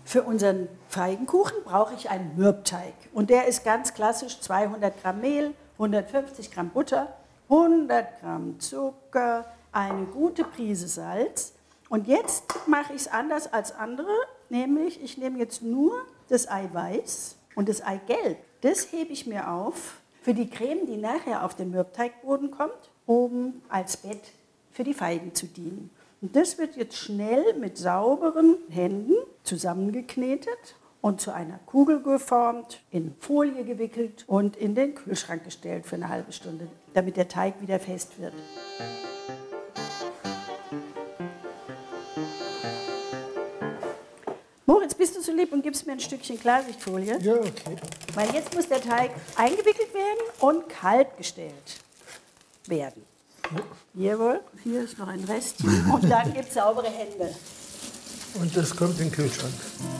Für unseren Feigenkuchen brauche ich einen Mürbteig. Und der ist ganz klassisch 200 Gramm Mehl, 150 Gramm Butter, 100 Gramm Zucker, eine gute Prise Salz. Und jetzt mache ich es anders als andere, nämlich ich nehme jetzt nur das Eiweiß und das Eigelb. Das hebe ich mir auf für die Creme, die nachher auf den Mürbteigboden kommt, um als Bett für die Feigen zu dienen. Und das wird jetzt schnell mit sauberen Händen zusammengeknetet und zu einer Kugel geformt, in Folie gewickelt und in den Kühlschrank gestellt für eine halbe Stunde, damit der Teig wieder fest wird. Moritz, bist du so lieb und gibst mir ein Stückchen Klarsichtfolie? Ja, okay. Weil jetzt muss der Teig eingewickelt werden und kalt gestellt werden. Ja. Jawohl, hier ist noch ein Restchen und dann gibt es saubere Hände. Und das kommt in den Kühlschrank.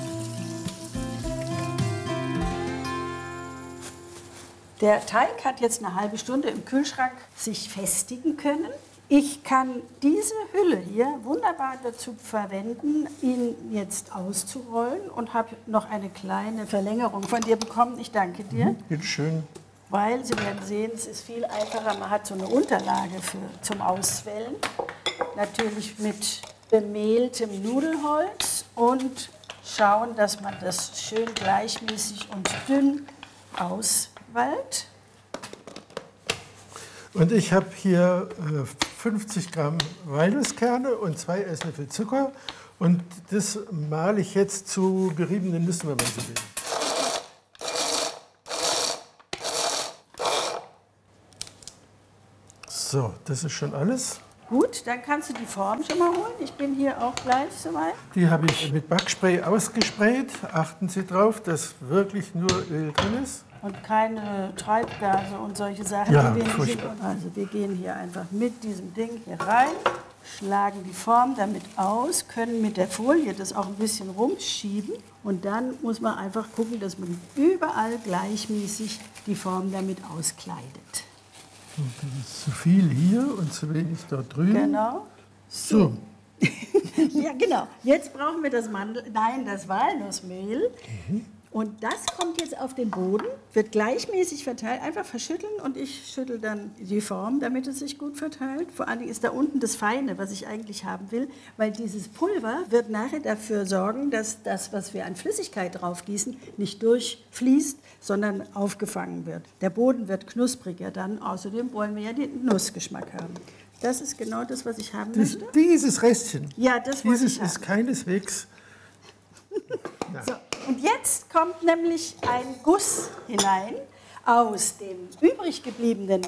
Der Teig hat jetzt eine halbe Stunde im Kühlschrank sich festigen können. Ich kann diese Hülle hier wunderbar dazu verwenden, ihn jetzt auszurollen und habe noch eine kleine Verlängerung von dir bekommen. Ich danke dir. Bitte schön. Weil Sie werden sehen, es ist viel einfacher. Man hat so eine Unterlage zum Auswellen. Natürlich mit bemehltem Nudelholz und schauen, dass man das schön gleichmäßig und dünn auswallt. Und ich habe hier 50 Gramm Walnusskerne und 2 Esslöffel Zucker. Und das male ich jetzt zu geriebenen Nüssen, wenn man so will. So, das ist schon alles. Gut, dann kannst du die Form schon mal holen. Ich bin hier auch gleich soweit. Die habe ich mit Backspray ausgesprayt. Achten Sie drauf, dass wirklich nur Öl drin ist. Und keine Treibgase und solche Sachen. Ja, die wir nicht furchtbar. also wir gehen hier einfach mit diesem Ding hier rein, schlagen die Form damit aus, können mit der Folie das auch ein bisschen rumschieben. Und dann muss man einfach gucken, dass man überall gleichmäßig die Form damit auskleidet. Das ist zu viel hier und zu wenig dort drüben. Genau. So. Ja, genau. Jetzt brauchen wir das das Walnussmehl. Und das kommt jetzt auf den Boden, wird gleichmäßig verteilt. Einfach verschütteln und ich schüttel dann die Form, damit es sich gut verteilt. Vor allen Dingen ist da unten das Feine, was ich eigentlich haben will, weil dieses Pulver wird nachher dafür sorgen, dass das, was wir an Flüssigkeit draufgießen, nicht durchfließt, sondern aufgefangen wird. Der Boden wird knuspriger dann. Außerdem wollen wir ja den Nussgeschmack haben. Das ist genau das, was ich haben möchte. Dieses Restchen, Ja, das wollte ich dieses haben. ist keineswegs... So, und jetzt kommt nämlich ein Guss hinein aus dem übrig gebliebenen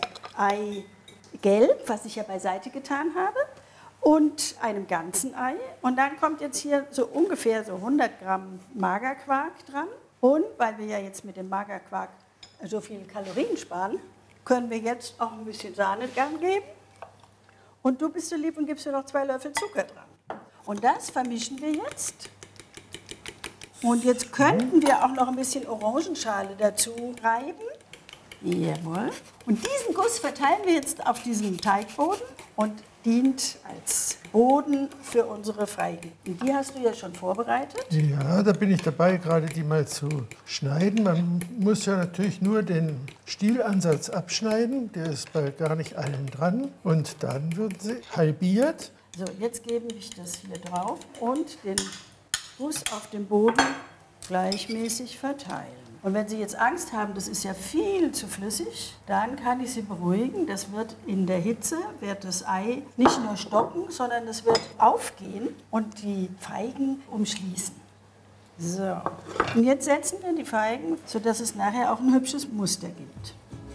Eigelb, was ich ja beiseite getan habe, und einem ganzen Ei. Und dann kommt jetzt hier so ungefähr so 100 Gramm Magerquark dran. Und weil wir ja jetzt mit dem Magerquark so viele Kalorien sparen, können wir jetzt auch ein bisschen Sahne dran geben. Und du bist so lieb und gibst mir noch 2 Löffel Zucker dran. Und das vermischen wir jetzt. Und jetzt könnten wir auch noch ein bisschen Orangenschale dazu reiben. Jawohl. Und diesen Guss verteilen wir jetzt auf diesem Teigboden und dient als Boden für unsere Feigen. Und die hast du ja schon vorbereitet. Ja, da bin ich dabei, gerade die mal zu schneiden. Man muss ja natürlich nur den Stielansatz abschneiden. Der ist bei gar nicht allen dran. Und dann wird sie halbiert. So, jetzt gebe ich das hier drauf und den Guss auf dem Boden gleichmäßig verteilen. Und wenn Sie jetzt Angst haben, das ist ja viel zu flüssig, dann kann ich Sie beruhigen. Das wird in der Hitze, wird das Ei nicht nur stocken, sondern es wird aufgehen und die Feigen umschließen. So, und jetzt setzen wir die Feigen, sodass es nachher auch ein hübsches Muster gibt.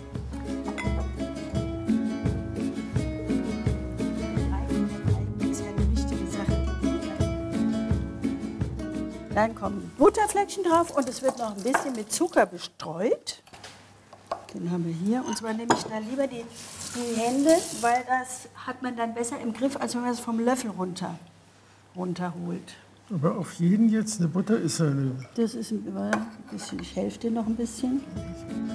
Dann kommen Butterfleckchen drauf und es wird noch ein bisschen mit Zucker bestreut. Den haben wir hier. Und zwar nehme ich da lieber die Hände, weil das hat man dann besser im Griff, als wenn man es vom Löffel runterholt. Aber auf jeden jetzt eine Butter ist eine... Das ist ein bisschen, ich helfe dir noch ein bisschen.